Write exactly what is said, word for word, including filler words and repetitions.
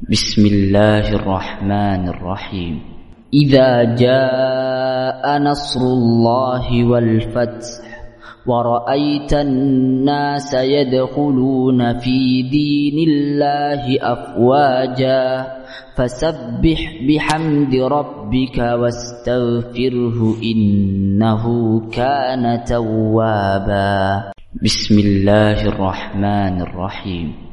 بسم الله الرحمن الرحيم. إذا جاء نصر الله والفتح ورأيت الناس يدخلون في دين الله أفواجا فسبح بحمد ربك واستغفره إنه كان توابا. بسم الله الرحمن الرحيم.